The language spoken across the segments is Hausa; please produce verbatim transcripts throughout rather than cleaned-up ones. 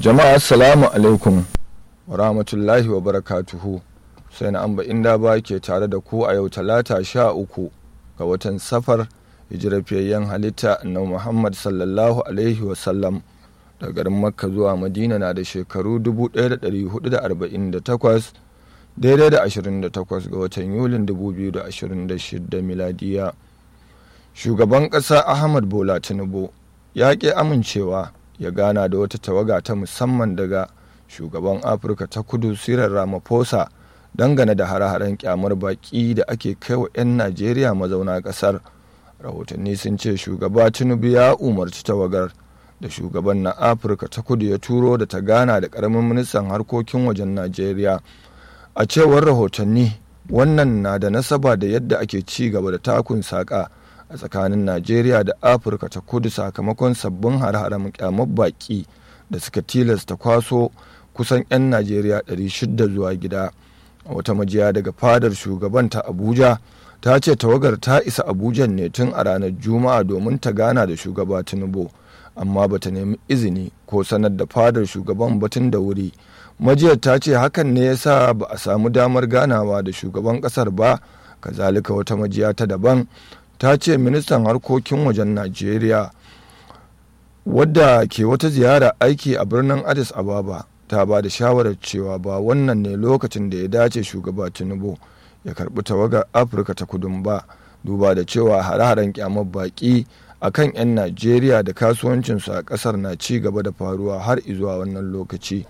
Jama'a assalamu alaikum wa rahmatullahi wa barakatuhu. Sai na amba inda ba ke tare da ku a yau talata sha uku ga watan safar hijirar fiyayyen halitta na Muhammad sallallahu alaihi wasallam daga garin Makka zuwa Madina na da shekaru dubu ɗaya da ɗari hudu da arba'in da takwas daidai da ashirin da takwas ga watan Yulin dubu biyu da ashirin da shida miladiya. Shugaban ƙasa Ahmad Bola Tinubu ya ƙi amincewa ya gana da wata tawaga ta musamman daga shugaban Afirka ta Kudu Cyril Ramaphosa dangane da hare-haren kyamar baki da ake kai wa 'yan Najeriya mazauna ƙasar. Rahotanni sun ce shugaba Tinubu ya umarci tawagar da shugaban na Afirka ta Kudu ya turo da ta gana da ƙaramin ministan harkokin wajen Najeriya. A cewar rahotanni, wannan na da nasaba da yadda ake ci gaba da takun saƙa a tsakanin Najeriya da Afirka ta Kudu sakamakon sabbin hare-haren kyamar baki da suka tilasta kwaso kusan 'yan Najeriya ɗari shida zuwa gida. A wata majiya daga fadar shugaban ta Abuja ta ce tawagar ta isa Abuja ne tun a ranar Juma'a domin ta gana da shugaba Tinubu, amma bata nemi izini ko sanar da fadar shugaban batun da wuri. Majiyar ta ce hakan ne yasa ba a samu damar ganawa da shugaban kasar ba. Kazalika wata majiya ta daban ta ce ministan harkokin wajen Najeriya wadda ke wata ziyara aiki a birnin Addis Ababa ta ba da shawarar cewa ba wannan ne lokacin da ya dace shugaba Tinubu ya karbi tawagar Afirka ta Kudu ba, duba da cewa hare-haren kyamar baki a kan 'yan Najeriya da kasuwancinsu a kasar na ci gaba da faruwa har izuwa wannan lokaci.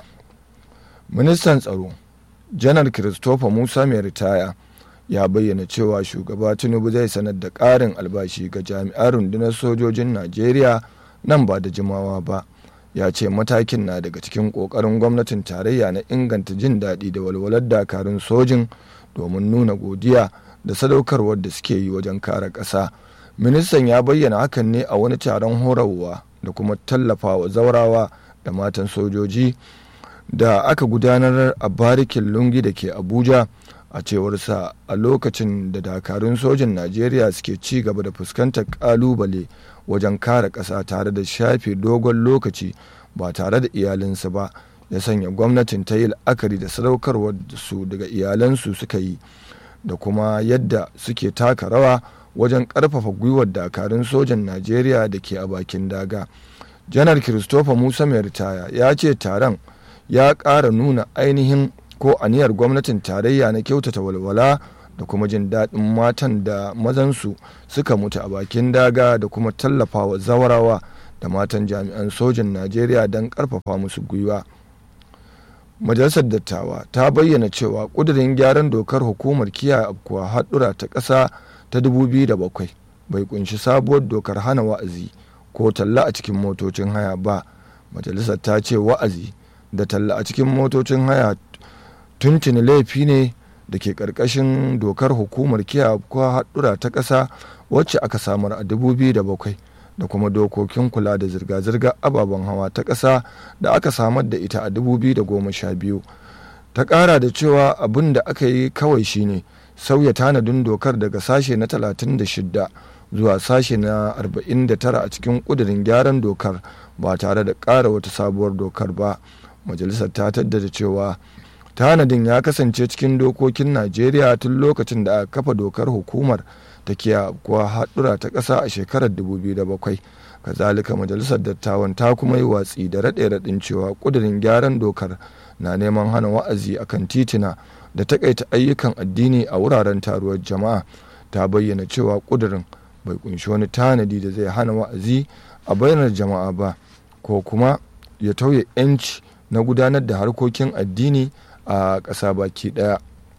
Ministan tsaro janar Christopher Musa mai ritaya ya bayyana cewa shugaba Tinubu zai sanar da ƙarin albashi ga jami'an rundunar sojojin Najeriya nan ba da jimawa ba. Ya ce matakin na daga cikin ƙoƙarin gwamnatin tarayya na inganta jin daɗi da walwalar dakarun sojin domin nuna godiya da sadaukarwar da suke yi wajen kare ƙasa. Ministan ya bayyana hakan ne a wani taron horarwa da kuma tallafawa zaurawa da matan sojoji da aka gudanar a barikin Lungi da ke Abuja. A cewarsa a lokacin da dakarun sojin Najeriya suke ci gaba da fuskantar kalubale wajen kare ƙasa tare da shafe dogon lokaci ba tare da iyalinsu ba, ya sanya gwamnatin ta yi la'akari da sadaukarwar su daga iyalansu suka yi da kuma yadda suke taka rawa wajen ƙarfafa gwiwar dakarun sojin Najeriya da ke a bakin daga. Janar Christopher Musa mai ritaya ya ce taron ya ƙara nuna ainihin ko aniyar gwamnatin tarayya na kyautata walwala da kuma jin daɗin matan da mazansu suka mutu a bakin daga da kuma tallafawa zawarawa da matan jami'an sojin Najeriya don ƙarfafa musu gwiwa. Majalisar Dattawa ta bayyana cewa ƙudurin gyaran dokar hukumar kiyaye afkuwa haɗura ta ƙasa ta dubu biyu da bakwai bai kunshi sabuwar dokar hana wa'azi ko talla a cikin motocin haya ba. Majalisar ta ce wa'azi da talla a cikin motocin haya tuntuni laifi ne da ke ƙarƙashin dokar hukumar kiyaye haɗura ta ƙasa wacce aka samar a dubu biyu da bakwai da kuma dokokin kula da zirga-zirgar ababen hawa ta ƙasa da aka samar da ita a dubu biyu da goma sha biyu. Ta ƙara da cewa abin da aka yi kawai shine sauya tanadin dokar daga sashe na talatin da shida zuwa sashe na arba'in da tara a cikin ƙudurin gyaran dokar ba tare da ƙara wata sabuwar dokar ba. Majalisar ta taddata cewa tanadin ya kasance cikin dokokin Najeriya tun lokacin da aka kafa dokar hukumar ta kiyaye haɗura ta ƙasa a shekarar dubu biyu da bakwai. Kazalika majalisar dattawan ta kuma yi watsi da raɗe-raɗin cewa ƙudurin gyaran dokar na neman hana wa'azi akan titina da takaita ayyukan addini a wuraren taruwar jama'a. Ta bayyana cewa ƙudurin bai kunshi wani tanadi da zai hana wa'azi a bainar jama'a ba ko kuma ya tauye 'yanci na gudanar da harkokin addini a ƙasa baki ɗaya.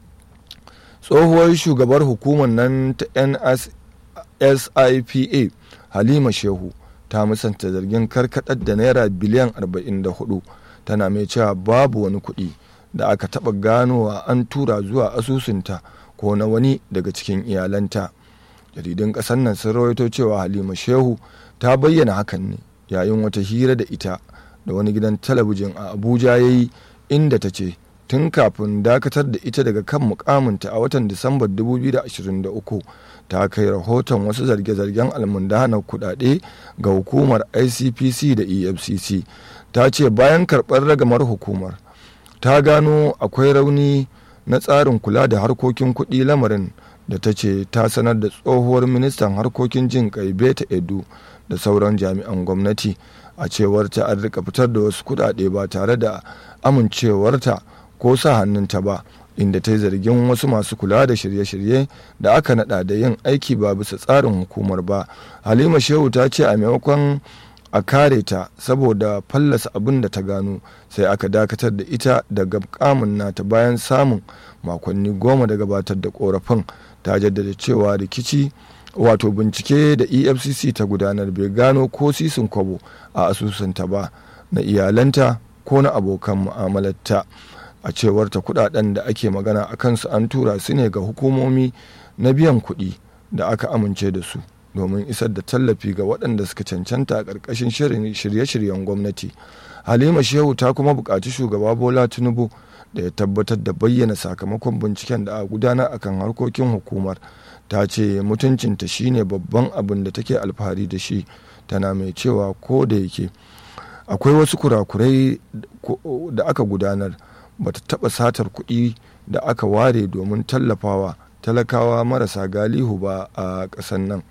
Tsohuwar shugabar hukumar nan ta N S I P A Halima Shehu ta musanta zargin karkaɗar da naira biliyan arba'in da hudu, tana mai cewa babu wani kuɗi da aka taɓa ganowa an tura zuwa asusunta ko na wani daga cikin iyalanta. Jaridun ƙasar nan sun rawaito cewa Halima Shehu ta bayyana hakan ne yayin wata hira da ita da wani gidan talabijin a Abuja ya yi, inda ta ce tun kafin dakatar da ita daga kan mukaminta a watan Disambar dubu biyu da ashirin da uku ta kai rahoton wasu zarge-zargen almundahanar kudade ga hukumar I C P C da E F C C. Ta ce bayan karɓar ragamar hukumar ta gano akwai rauni na tsarin kula da harkokin kuɗi, lamarin da ta ce ta sanar da tsohuwar ministan harkokin jin kai Beta Edu da sauran jami'an gwamnati. A cewar ta an rika fitar da wasu kuɗaɗe ba tare da amincewarta ko sa hannunta ba, inda ta yi zargin wasu masu kula da shirye-shirye da aka nada da yin aiki ba bisa tsarin hukumar ba. Halima Shehu ta ce a maimakon a kare ta saboda fallasa abin da ta gano, sai aka dakatar da ita daga kamun nata bayan samun makonni goma da gabatar da korafin. Ta jaddada cewa rikici wato bincike da E F C C ta gudanar bai gano ko sisin kwabo a asusunta ba, na iyalanta ko na abokan mu'amalarta. A cewar ta kudaden da ake magana a kansu an tura su ne ga hukumomi na biyan kuɗi da aka amince da su domin isar da tallafi ga waɗanda suka cancanta a ƙarƙashin shirye-shiryen gwamnati. Halima Shehu ta kuma buƙaci shugaba Bola Tinubu da ya tabbatar da bayyana sakamakon binciken da aka gudanar akan harkokin hukumar. Ta ce mutuncinta shine babban abin da take alfahari da shi, tana mai cewa ko da yake akwai wasu kurakurai da aka gudanar, bata taɓa satar kuɗi da aka ware domin tallafawa talakawa marasa galihu ba a ƙasar nan.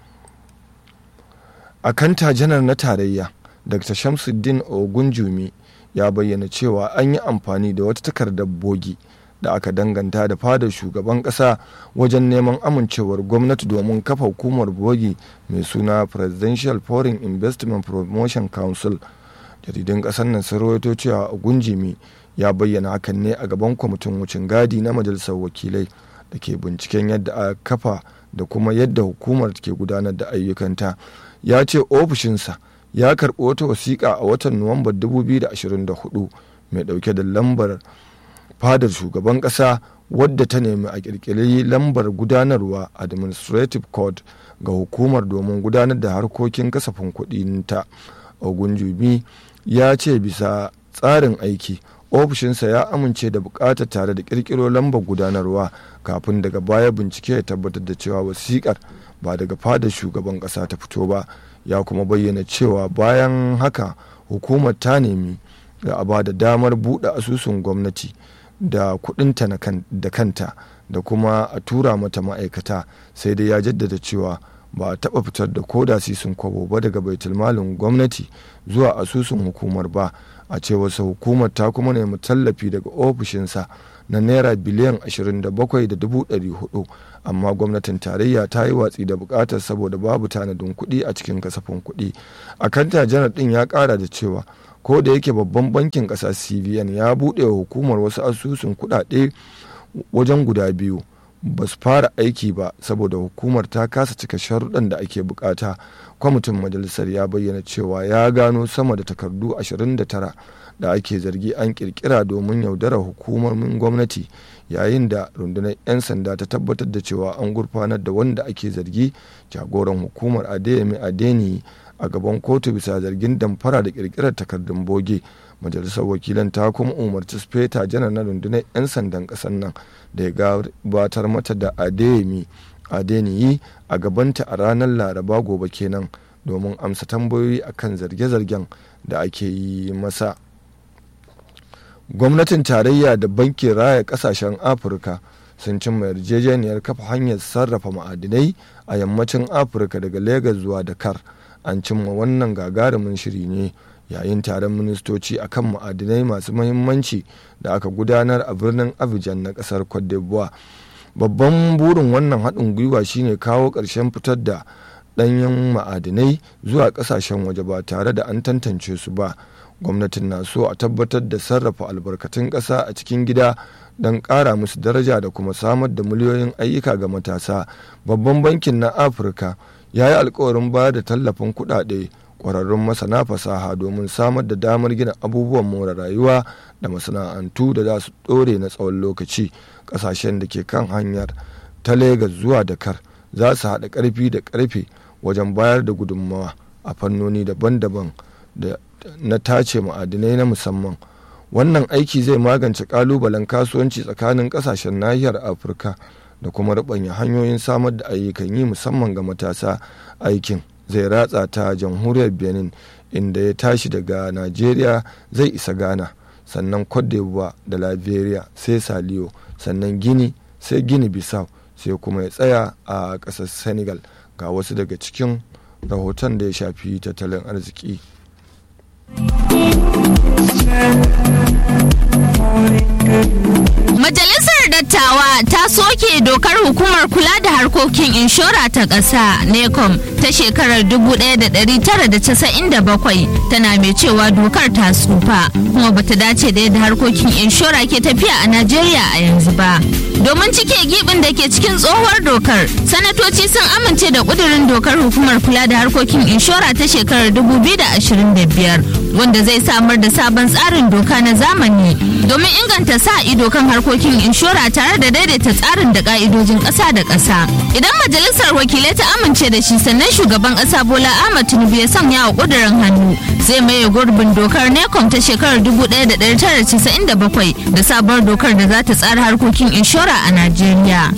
Akanta janar na tarayya Dr. Shamsuddin Ogunjumi ya bayyana cewa an yi amfani da wata takardar bogi da aka danganta da fadar shugaban ƙasa wajen neman amincewar gwamnati domin kafa hukumar bogi mai suna Presidential Foreign Investment Promotion Council. Jaridun ƙasar nan sun rawaito cewa Ogunjumi ya bayyana hakan ne a gaban kwamitin wucin gadi na majalisar wakilai da ke binciken yadda aka kafa da kuma yadda hukumar ke gudanar da ayyukanta. Ya ce ofishinsa ya karɓi wata wasiƙa a watan Nuwambar dubu biyu da ashirin da hudu mai ɗauke da lambar fadar shugaban ƙasa, wadda ta nemi a ƙirƙiri lambar gudanarwa administrative code ga hukumar domin gudanar da harkokin kasafin kuɗinta. Ogunjumi ya ce bisa tsarin aiki ofishinsa ya amince da bukatar tare da kirkiro lambar gudanarwa, kafin daga baya bincike ya tabbatar da cewa wasiƙar ba daga fadar shugaban ƙasa ta fito ba. Ya kuma bayyana cewa bayan haka hukumar ta nemi da a ba da damar buɗe asusun gwamnati da kuɗinta da kanta da kuma a tura mata ma'aikata, sai dai ya jaddada cewa ba a taɓa fitar da koda sisin kwabo ba daga baitulmalin gwamnati zuwa asusun hukumar ba. A cewarsa hukumar ta kuma nemi tallafi daga ofishinsa na naira biliyan ashirin da bakwai da dubu ɗari hudu, amma gwamnatin tarayya ta yi watsi da bukatar saboda babu tanadin kuɗi a cikin kasafin kuɗi. Akanta janar ɗin ya ƙara da cewa ko da yake babban bankin ƙasa C B N ya buɗe wa hukumar wasu asusun kuɗaɗe wajen guda biyu, ba su fara aiki ba saboda hukumar ta kasa cika sharuɗan da ake bukata. Kwamitin majalisar ya bayyana cewa ya gano sama da takardu ashirin da tara da ake zargi an kirkira domin yaudarar hukumomin gwamnati, yayin da rundunar 'yan sanda ta tabbatar da cewa an gurfanar da wanda ake zargi, jagoran hukumar Adeyemi Adeniyi, a gaban kotu bisa zargin damfara da kirkirar takardun boge. Majalisar wakilan ta kuma umarci speta janar na rundunar 'yan sandan ƙasar nan da ya gabatar mata da Adeyemi Adeniyi a gabanta a ranar Laraba gobe kenan domin amsa tambayoyi akan zarge-zargen da ake yi masa. Gwamnatin tarayya da bankin raya kasashen Afirka sun cimma yarjejeniyar kafa hanyar sarrafa ma'adinai a yammacin Afirka daga Legas zuwa Dakar. An cimma wannan gagarumin shiri ne yayin taron ministoci akan ma'adinai masu mahimmanci da aka gudanar a birnin Abidjan na kasar Cote d'Ivoire. Babban burin wannan haɗin gwiwa shine kawo ƙarshen fitar da ɗanyen ma'adinai zuwa ƙasashen waje ba tare da an tantance su ba. Gwamnatin na so a tabbatar da sarrafa albarkatun ƙasa a cikin gida don ƙara musu daraja da kuma samar da miliyoyin ayyuka ga matasa. Babban bankin na Afirka ya yi alkawarin bayar da tallafin kuɗaɗe, ƙwararrun masana fasaha domin samar da damar gina abubuwan more rayuwa da masana'antu da za su ɗore na tsawon lokaci. Ƙasashen da ke kan hanyar ta Legas zuwa Dakar za su haɗa ƙarfi da ƙarfe wajen bayar da gudunmawa a fannoni daban-daban da na tace ma'adinai na musamman. wannan aiki zai magance kalubalen kasuwanci tsakanin kasashen nahiyar afirka da kuma rubanya hanyoyin samar da ayyukan yi musamman ga matasa. Aikin zai ratsa ta jamhuriyar benin inda ya tashi daga nigeria zai isa ghana, sannan cote d'ivoire da liberia, sai saliyo, sannan gini, sai gini bissau, sai kuma ya tsaya a ƙasar senegal. Ga wasu daga cikin rahoton da ya shafi tattalin arziki. Majalisar Dattawa ta soke dokar hukumar kula da harkokin inshora ta ƙasa NECOM ta shekarar dubu ɗaya da ɗari tara da casa'in da bakwai, tana mai cewa dokar ta tsufa kuma bata dace da yadda harkokin inshora ke tafiya a Najeriya a yanzu ba. Domin cike gibin da ke cikin tsohuwar dokar, sanatoci sun amince da ƙudurin dokar hukumar kula da harkokin inshora ta shekarar dubu biyu da ashirin da biyar, wanda zai samar da sabon tsarin doka na zamani domin inganta sa ido kan harkokin inshora tare da daidaita tsarin da ka'idojin ƙasa da ƙasa. Idan majalisar wakilai ta amince da shi, sannan shugaban ƙasa Bola Ahmed Tinubu ya sanya wa ƙudurin hannu, zai maye gurbin dokar NECOM ta shekarar dubu ɗaya da ɗari tara da casa'in da bakwai da sabuwar dokar da za ta tsara harkokin inshora a Najeriya.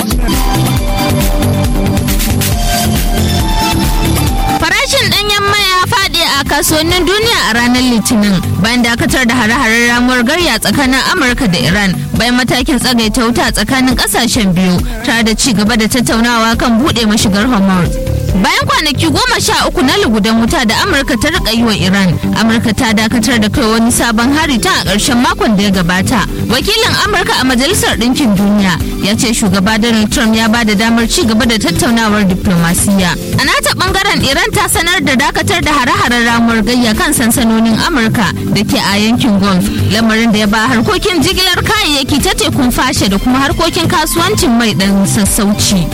Farashin ɗanyen mai ya faɗi a kasuwannin duniya a ranar Litinin bayan dakatar da hare-haren ramuwar gayya tsakanin Amurka da Iran bayan matakin tsagaita wuta tsakanin ƙasashen biyu tare da ci gaba da tattaunawa kan buɗe mashigar Hormuz. Bayan kwanaki goma sha uku na lugudan wuta da Amurka ta rika yi wa Iran, Amurka ta dakatar da kai wani sabon hari ta a ƙarshen makon da ya gabata. Wakilin Amurka a Majalisar Ɗinkin Duniya ya ce shugaba Donald Trump ya ba da damar ci gaba da tattaunawar diplomasiya. A nata bangaren Iran ta sanar da dakatar da hare-haren ramuwar gayya kan sansanonin Amurka da ke a yankin Gulf, lamarin da ya ba harkokin jigilar kayayyaki ta tekun fashe da kuma harkokin kasuwancin mai ɗan sassauci.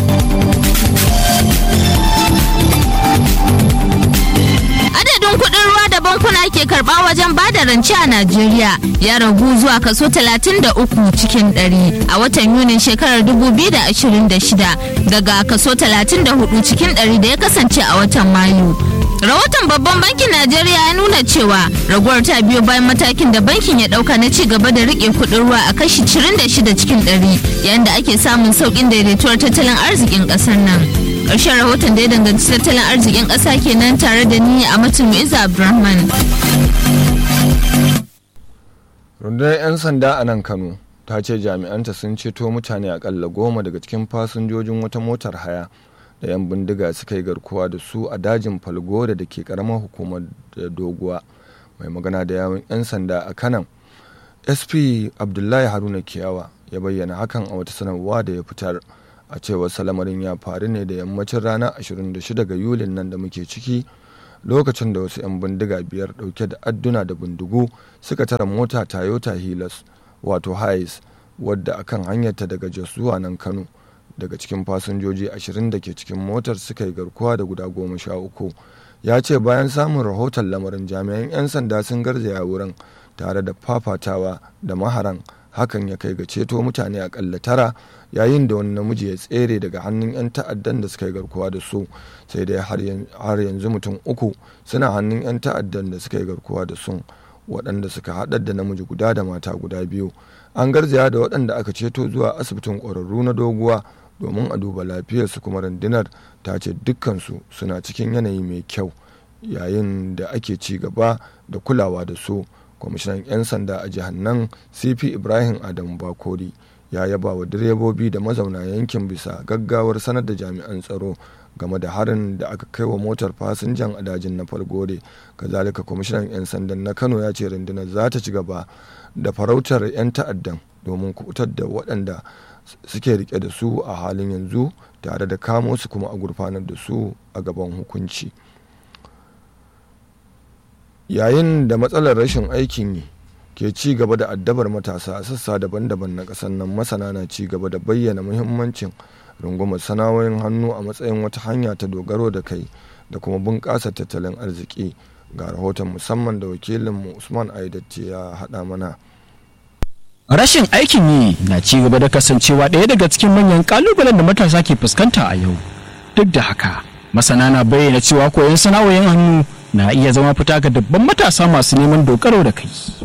Adadin kuɗin ruwa da bankuna ke karɓa wajen bada rance a Najeriya ya ragu zuwa kaso talatin da uku cikin ɗari a watan Yunin shekarar dubu biyu da ashirin da shida daga kaso talatin da hudu cikin ɗari da ya kasance a watan Mayu. Rahoton babban bankin Najeriya ya nuna cewa raguwar ta biyo bayan matakin da bankin ya dauka na ci gaba da rike kudin ruwa a kashi ashirin da shida cikin ɗari yayin da ake samun saukin daidaituwar tattalin arzikin kasar nan. Ƙarshen rahoton da ya danganci tattalin arzikin ƙasa kenan tare da ni a Mutum Iza Abdulrahman. Rundunar 'yan sanda a nan Kano ta ce jami'anta sun ceto mutane akalla goma daga cikin fasinjojin wata motar haya da 'yan bindiga suka yi garkuwa da su a dajin Falgore da ke karamar hukumar Doguwa. Mai magana da yawon 'yan sanda a Kanan, S P Abdullahi Haruna Kiyawa, ya bayyana hakan a wata sanarwa da ya fitar. A cewar salamarin ya faru ne da yammacin ranar ashirin da shida ga Yulin nan da muke ciki, lokacin da wasu 'yan bindiga biyar dauke da adduna da bindigu suka tara mota Toyota Hilux wato Hiace wadda akan hanyarta daga Jos zuwa nan Kano. Daga cikin fasinjoji ashirin da ke cikin motar suka yi garkuwa da guda goma sha uku. Ya ce bayan samun rahoton lamarin, jami'an 'yan sanda sun garzaya wurin tare da fafatawa da maharan, hakan ya kai ga ceto mutane akalla tara, yayin da wani namiji ya tsere daga hannun 'yan ta'addan da suka yi garkuwa da su, sai dai har yanzu mutum uku suna hannun 'yan ta'addan da suka yi garkuwa da su, waɗanda suka haɗar da namiji guda da mata guda biyu. An garzaya da waɗanda aka ceto zuwa asibitin ƙwararru na Doguwa domin a duba lafiyarsu, kuma rundunar ta ce dukkansu suna cikin yanayi mai kyau yayin da ake ci gaba da kulawa da su. Kwamishinan 'yan sanda a jihar nan C P Ibrahim Adamu Bakori ya yaba wa direbobi da mazauna yankin bisa gaggawar sanar da jami'an tsaro game da harin da aka kai wa motar fasinjan a dajin na Falgore. Kazalika kwamishinan 'yan sandan na Kano ya ce rundunar za ta ci gaba da farautar 'yan ta'addan domin kubutar da waɗanda suke rike da su a halin yanzu tare da kamo su kuma a gurfanar da su a gaban hukunci. Yayin da matsalar rashin aikin yi ke ci gaba da addabar matasa a sassa daban-daban na ƙasar nan, masana na ci gaba da bayyana muhimmancin rungumar sana'o'in hannu a matsayin wata hanya ta dogaro da kai da kuma bunƙasa tattalin arziki. Ga rahoton musamman da wakilinmu Usman Aidatti ya haɗa mana. Rashin aikin yi na ci gaba da kasancewa ɗaya daga cikin manyan ƙalubalen da matasa ke fuskanta a yau. Duk da haka, masana na bayyana cewa koyon sana'o'in hannu na iya zama fita ga dubban matasa masu neman dogaro da kai.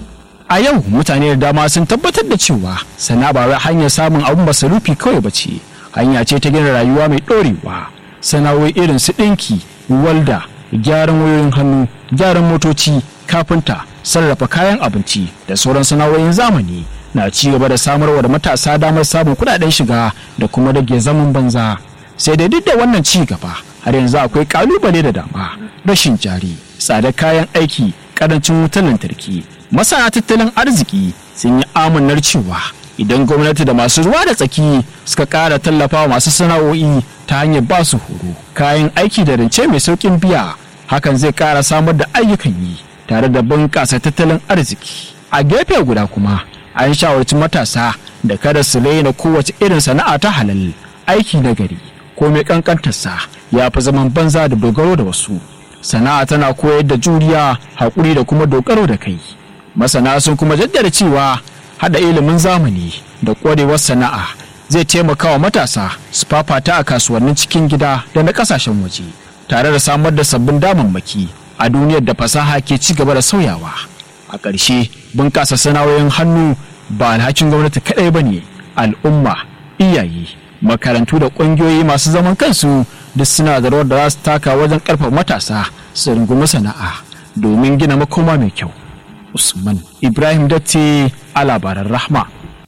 A yau mutane da dama sun tabbatar da cewa sana'a ba wai hanyar samun abin masarufi kawai ba ce, hanya ce ta gina rayuwa mai ɗorewa. Sana'o'i irin su ɗinki, walda, gyaran wayoyin hannu, gyaran motoci, kafinta, sarrafa kayan abinci da sauran sana'o'in zamani na ci gaba da samarwa da matasa damar samun kuɗaɗen shiga da kuma rage zaman banza. Sai dai duk da wannan ci gaba har yanzu akwai kalubale da dama, rashin jari, tsadar kayan aiki, karancin wutar lantarki. Masana tattalin arziki sun yi amannar cewa idan gwamnati da masu ruwa da tsaki suka ƙara tallafa masu sana'o'i ta hanyar ba su horo, kayan aiki da rance mai sauƙin biya, hakan zai ƙara samar da ayyukan yi tare da bunƙasa tattalin arziki. A gefe guda kuma an shawarci matasa da kada su raina kowace irin sana'a ta halal. Aiki na gari ko mai ƙanƙantarsa ya fi zaman banza da dogaro da wasu. Sana'a tana koyar da juriya, haƙuri da kuma dogaro da kai. Masana sun kuma jaddada cewa haɗa ilimin zamani da ƙwarewar sana'a zai taimaka wa matasa su fafata a kasuwannin cikin gida da na ƙasashen waje, tare da samar da sabbin damammaki a duniyar da fasaha ke ci gaba da sauyawa. A ƙarshe, bunƙasa sana'o'in hannu ba alhakin gwamnati kaɗai ba ne, al'umma, iyaye, makarantu da ƙungiyoyi masu zaman kansu duk suna da rawar da za su taka wajen ƙarfafa matasa su rungumi sana'a domin gina makoma mai kyau. Usman Ibrahim Datti a labaran Rahma.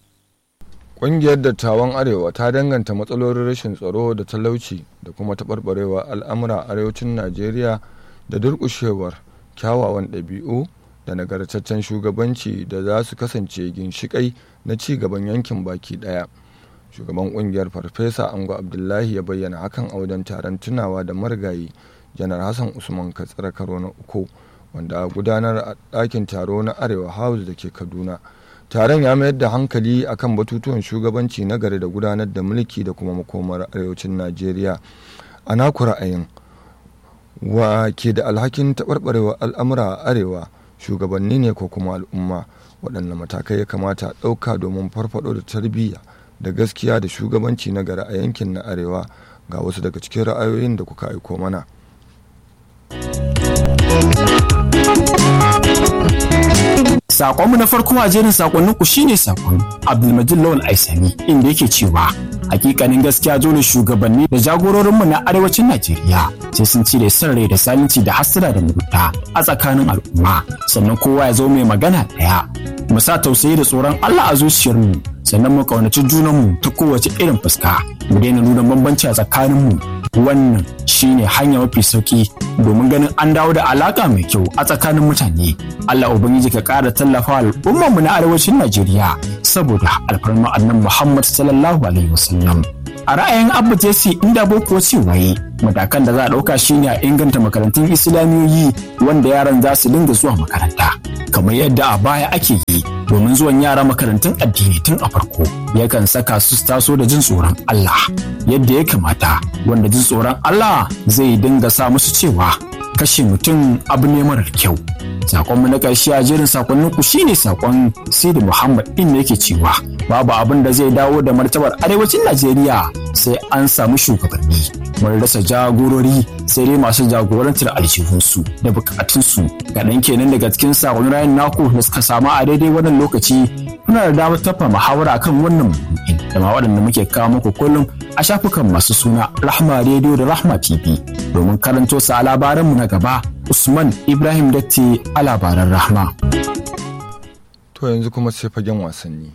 Ƙungiyar Dattawan Arewa ta danganta matsalolin rashin tsaro da talauci da kuma taɓarɓarewa al'amura a arewacin Najeriya da durƙushewar kyawawan ɗabi'u da nagartaccen shugabanci da za su kasance ginshiƙai na ci gaban yankin baki ɗaya. Shugaban ƙungiyar Farfesa Ango Abdullahi ya bayyana hakan a wajen taron tunawa da marigayi Janar Hassan Usman Katsina karo na uku, wanda a gudanar a ɗakin taro na Arewa House da ke Kaduna. Taron ya mayar da hankali akan batutuwan shugabanci na gari da gudanar da mulki da kuma makomar arewacin Najeriya. A naku ra'ayin, wa ke da alhakin taɓarɓarewa al'amura a arewa, shugabanni ne ko kuma al'umma? Waɗanne matakai ya kamata a ɗauka domin farfaɗo da tarbiyya da gaskiya da shugabanci na gari a yankin na arewa? Ga wasu daga cikin ra'ayoyin da kuka aiko mana. Sakonmu na farko a jerin sakonnin ku shine sakon Abdulmajid Lawal Aisani, inda yake cewa hakikanin gaskiya dole shugabanni da jagororinmu na arewacin Najeriya sai sun cire son rai da zalunci da hasada da mugunta a tsakanin al'umma, sannan kowa ya zo mai magana daya. Mu sa tausayi da tsoron Allah a zuciyarmu, sannan mu kaunaci junanmu ta kowace irin fuska, mu daina nuna bambanci a tsakaninmu. Wannan shine hanya mafi sauki domin ganin an dawo da alaka mai kyau a tsakanin mutane. Allah Ubangiji ka ƙara tallafa al'ummar mu na arewacin Najeriya saboda alfarma annabi Muhammad sallallahu alaihi wasallam. A ra'ayin Abba Jesse inda boko waye matakan da za a ɗauka shine a inganta makarantun islamiyoyi wanda yaran za su dinga zuwa makaranta kamar yadda a baya ake yi, domin zuwan yara makarantun addini tun a farko yakan saka su taso da jin tsoron Allah yadda ya kamata, wanda jin tsoron Allah zai dinga sa musu cewa kashe mutum abu ne marar kyau. Sakonmu na ƙarshe a jerin sakonnin ku shine sakon Sidi Muhammad din yake cewa babu abin da zai dawo da martabar arewacin Najeriya sai an samu shugabanni. Mun rasa jagorori sai dai masu jagorantar aljihunsu da bukatunsu. Kaɗan kenan daga cikin sakonnin rayun naku da suka samu a daidai wannan lokaci. Muna da damar tafa muhawara kan wannan maudu'in da ma waɗanda muke kawo muku kullum a shafukan masu suna Rahma Radio da Rahma T V domin karanto su a labaranmu na gaba. Usman Ibrahim Datti a labaran Rahma. To yanzu kuma sai fagen wasanni.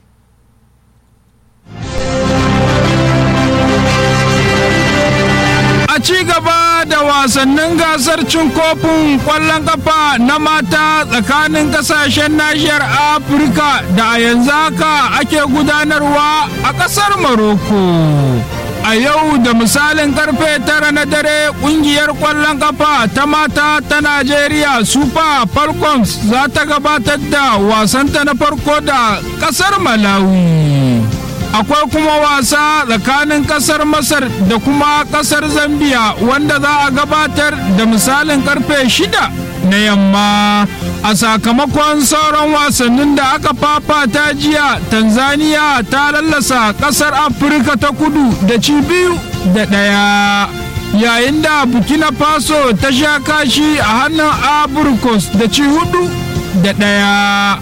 A ci gaba da wasannin gasar cin kofin ƙwallon kafa na mata tsakanin ƙasashen nahiyar Afirka da a yanzu haka ake gudanarwa a ƙasar Morocco. A yau da misalin karfe tara na dare kungiyar kwallon kafa ta mata ta Najeriya Super Falcons za ta gabatar da wasanta na farko da kasar Malawi. Akwai kuma wasa tsakanin kasar Masar da kuma kasar Zambia wanda za a gabatar da misalin karfe shida na yamma. A sakamakon sauran wasannin da aka fafata jiya, Tanzania ta lallasa kasar Afirka ta kudu da ci biyu da ɗaya, yayin da Burkina Faso ta sha kashi a hannun Abrikos da ci hudu da ɗaya.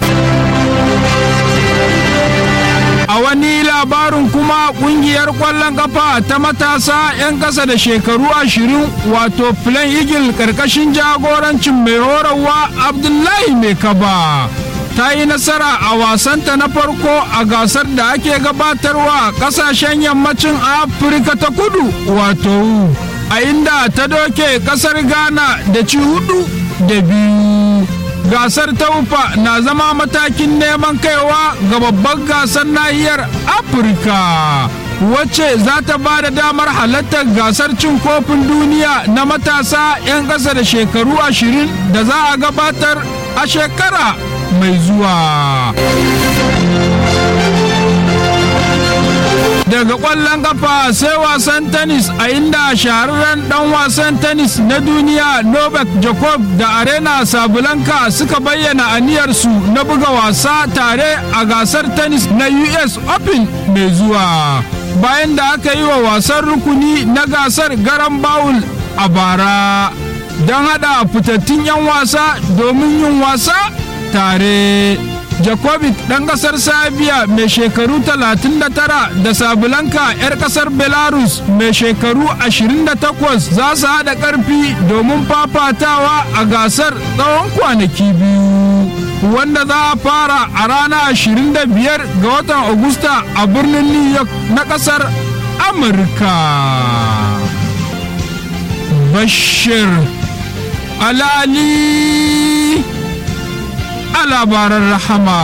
A wani labarin kuma kungiyar ƙwallon kafa ta matasa 'yan ƙasa da shekaru ashirin wato Plain Eagle ƙarƙashin jagorancin mai horarwa Abdullahi Mai Kaba ta yi nasara a wasanta na farko a gasar da ake gabatarwa ƙasashen yammacin Afirka ta kudu wato a inda ta doke ƙasar Ghana da ci hudu da biyu. Gasar taufa na zama matakin neman kaiwa ga babban gasar nahiyar Afirka wacce za ta ba da damar halartar gasar cin kofin duniya na matasa 'yan ƙasa da shekaru ashirin da za a gabatar a shekara mai zuwa. Daga ƙwallon kafa sai wasan tennis a inda shahararren dan wasan tennis na duniya Novak Djokovic da Arena Sabalenka suka bayyana aniyarsu na buga wasa tare a gasar tennis na U S Open mai zuwa bayan da aka yi wa wasan rukuni na gasar garan bawul a bara don hada fitattun 'yan wasa domin yin wasa tare. Djokovic ɗan ƙasar Serbia mai shekaru talatin da tara da Sabalenka 'yar ƙasar Belarus mai shekaru ashirin da takwas za su haɗa ƙarfi domin fafatawa a gasar tsawon kwanaki biyu wanda za a fara a ranar ashirin da biyar ga watan Agusta a birnin New York na ƙasar Amurka. Bashir Alali a labaran rahama.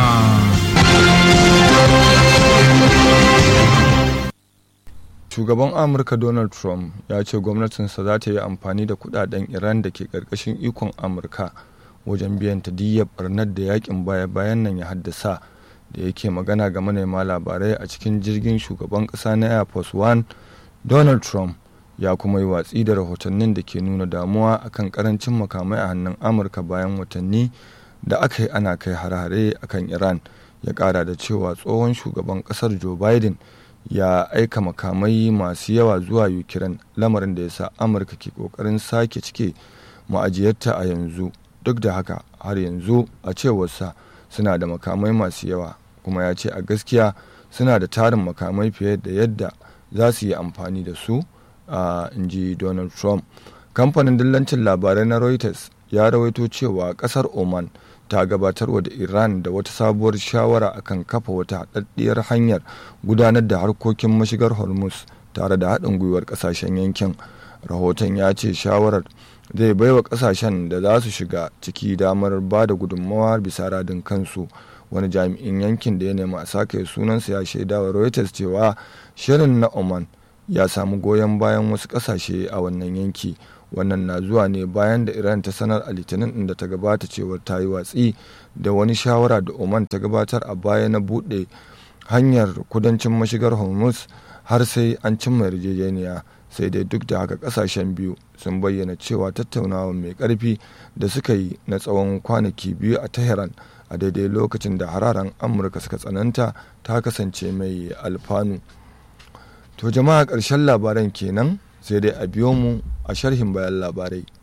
Shugaban Amurka Donald Trump ya ce gwamnatinsa za ta yi amfani da kudaden Iran da ke karkashin ikon Amurka wajen biyan ta diyyar barnar da yakin baya-bayan nan ya haddasa. Da yake magana ga manema labarai a cikin jirgin shugaban kasa na Air Force One, Donald Trump ya kuma yi watsi da rahotannin da ke nuna damuwa akan karancin makamai a hannun Amurka bayan watanni da aka yi ana kai hare-hare a kan Iran. Ya kara da cewa tsohon shugaban kasar Joe Biden ya aika makamai masu yawa zuwa Ukraine, lamarin da ya sa Amurka ke kokarin sake cike ma'ajiyarta a yanzu. Duk da haka har yanzu a cewarsa suna da makamai masu yawa, kuma ya ce a gaskiya suna da tarin makamai fiye da yadda za su yi amfani da su, a inji Donald Trump. Kamfanin dillancin labarai na Reuters ya rawaito cewa kasar Oman ta gabatarwa da Iran da wata sabuwar shawara akan kafa wata haɗaɗɗiyar hanyar gudanar da harkokin mashigar Hormuz tare da haɗin gwiwar ƙasashen yankin. Rahoton ya ce shawarar zai baiwa ƙasashen da za su shiga ciki damar ba da gudunmawa bisa radin kansu. Wani jami'in yankin da ya nemi a sake sunansa ya shaida wa Reuters cewa shirin na Oman ya samu goyon bayan wasu ƙasashe a wannan yanki. Wannan na zuwa ne bayan da Iran ta sanar a Litinin inda ta gabata cewar ta yi watsi da wani shawara da Oman ta gabatar a baya na buɗe hanyar kudancin mashigar Hormuz har sai an cimma yarjejeniya. Sai dai duk da haka kasashen biyu sun bayyana cewa tattaunawa mai ƙarfi da suka yi na tsawon kwanaki biyu a Tehran a daidai lokacin da hararan Amurka suka tsananta ta kasance mai alfanu. To jama'a, ƙarshen labaran kenan, sai dai a biyo mu a sharhin bayan labarai.